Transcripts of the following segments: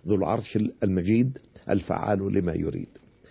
ذو العرش المجيد الفعال لما يريد.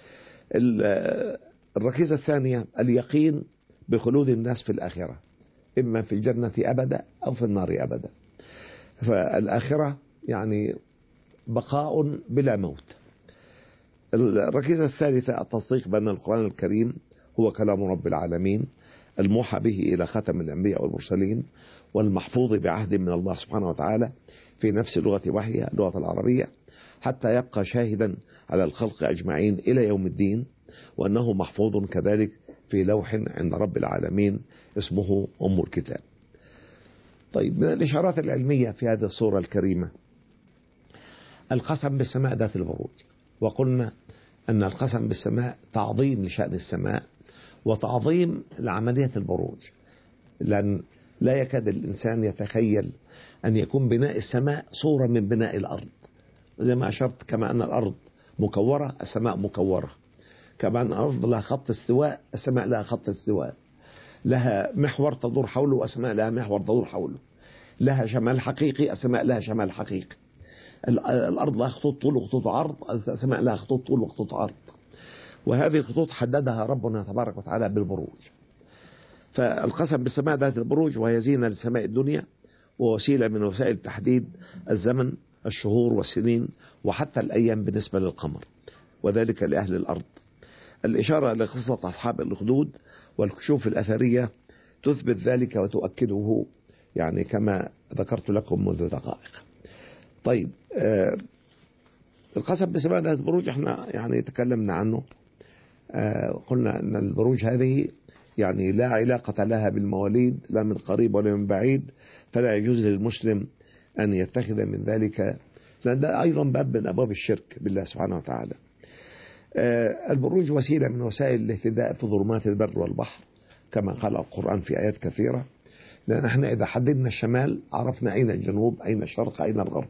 الركيزة الثانية اليقين بخلود الناس في الآخرة، إما في الجنة أبدا أو في النار أبدا. فالآخرة يعني بقاء بلا موت. الركيزة الثالثة التصديق بأن القرآن الكريم هو كلام رب العالمين الموحى به إلى خاتم الأنبياء والمرسلين، والمحفوظ بعهد من الله سبحانه وتعالى في نفس لغة وحيه اللغة العربية، حتى يبقى شاهدا على الخلق أجمعين إلى يوم الدين، وأنه محفوظ كذلك في لوح عند رب العالمين اسمه أم الكتاب. طيب، من الإشارات العلمية في هذه الصورة الكريمة القسم بالسماء ذات البروج، وقلنا أن القسم بالسماء تعظيم لشأن السماء وتعظيم لعملية البروج، لأن لا يكاد الإنسان يتخيل أن يكون بناء السماء صورة من بناء الأرض. زي ما أشرت، كما أن الأرض مكورة السماء مكورة، كما أن الأرض لها خط استواء السماء لها خط استواء، لها محور تدور حوله والسماء لها محور تدور حوله، لها شمال حقيقي السماء لها شمال حقيقي. الأرض لها خطوط طول وخطوط عرض، السماء لها خطوط طول وخطوط عرض، وهذه الخطوط حددها ربنا تبارك وتعالى بالبروج. فالقسم بالسماء ذات البروج وهي زينة لسماء الدنيا ووسيلة من وسائل تحديد الزمن، الشهور والسنين وحتى الأيام بالنسبة للقمر، وذلك لأهل الأرض. الإشارة لقصة أصحاب الأخدود والكشوف الأثرية تثبت ذلك وتؤكده، يعني كما ذكرت لكم منذ دقائق. طيب، القسم بسماء ذات البروج احنا يعني تكلمنا عنه. قلنا أن البروج هذه يعني لا علاقة لها بالمواليد لا من قريب ولا من بعيد، فلا يجوز للمسلم أن يتخذ من ذلك، لأن ده أيضا باب من أبواب الشرك بالله سبحانه وتعالى. البروج وسيلة من وسائل الاهتداء في ظلمات البر والبحر كما قال القرآن في آيات كثيرة، لأن احنا إذا حددنا الشمال عرفنا أين الجنوب أين الشرق أين الغرب.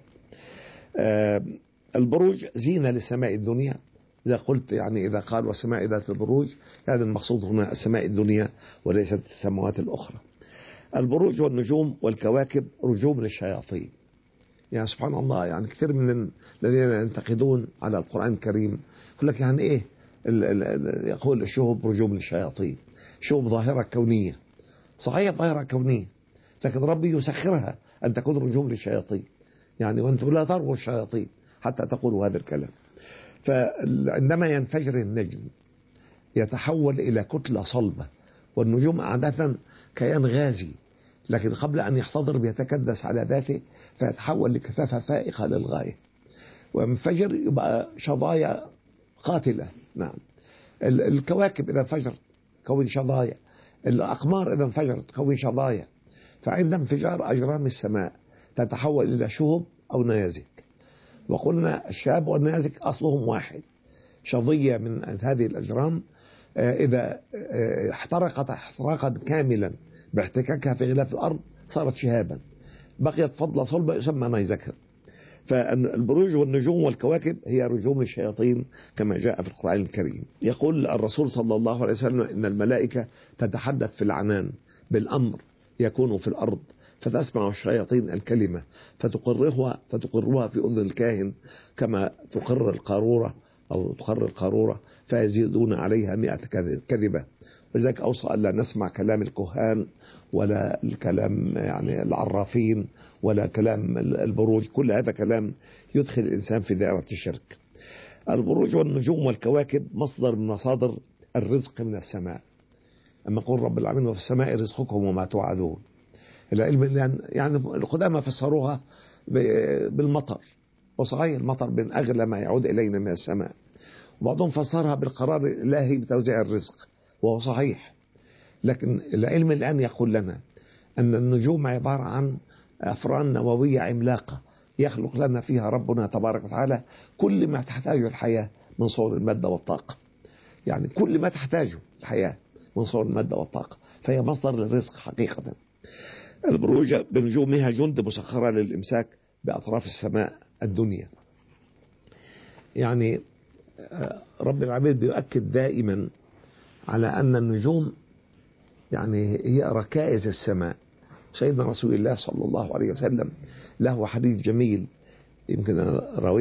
البروج زينة لسماء الدنيا، إذا قلت يعني إذا قال والسماء ذات البروج، هذا المقصود هنا السماء الدنيا وليست السماوات الأخرى. البروج والنجوم والكواكب رجوم للشياطين. يعني سبحان الله، يعني كثير من الذين ينتقدون على القرآن الكريم يقول لك يعني إيه يقول الشهب رجوم للشياطين. شهب ظاهرة كونية، صحيح ظاهرة كونية، لكن ربي يسخرها أن تكون رجوم للشياطين، يعني وأنتم لا تروا الشياطين حتى تقولوا هذا الكلام. فعندما ينفجر النجم يتحول إلى كتلة صلبة، والنجوم عادة كيان غازي، لكن قبل أن يحتضر بيتكدس على ذاته فيتحول لكثافة فائقة للغاية، وينفجر يبقى شظايا قاتلة. نعم، الكواكب إذا انفجرت تكون شظايا، الأقمار إذا انفجرت تكون شظايا. فعند انفجار أجرام السماء تتحول إلى شهب أو نيازك. وقلنا الشهاب والنيازك أصلهم واحد، شظية من هذه الأجرام إذا احترقت احتراقا كاملا باحتكاكها في غلاف الأرض صارت شهابا، بقيت فضلة صلبة يسمى نيزكا. فالبروج والنجوم والكواكب هي رجوم الشياطين كما جاء في القرآن الكريم. يقول الرسول صلى الله عليه وسلم إن الملائكة تتحدث في العنان بالأمر يكون في الأرض، فتسمع الشياطين الكلمة فتقرها في أذن الكاهن كما تقر القارورة أو تقر القارورة، فيزيدون عليها 100 كذبة. ولذلك أوصى ألا نسمع كلام الكهان ولا الكلام يعني العرافين ولا كلام البروج، كل هذا كلام يدخل الإنسان في دائرة الشرك. البروج والنجوم والكواكب مصدر من مصادر الرزق من السماء، أما يقول رب العالمين وفي السماء رزقكم وما توعدون. العلم يعني القدامى فسروها بالمطر، وصحيح المطر من أغلى ما يعود إلينا من السماء، وبعضهم فسرها بالقرار الإلهي بتوزيع الرزق، وهو صحيح. لكن العلم الآن يقول لنا أن النجوم عبارة عن أفران نووية عملاقة يخلق لنا فيها ربنا تبارك وتعالى كل ما تحتاجه الحياة من صور المادة والطاقة، يعني كل ما تحتاجه الحياة من صور المادة والطاقة، فهي مصدر للرزق حقيقة. البروج بنجومها جند مسخرة للإمساك بأطراف السماء الدنيا. يعني رب العالمين بيؤكد دائما على أن النجوم يعني هي ركائز السماء. سيدنا رسول الله صلى الله عليه وسلم له حديث جميل يمكن رواه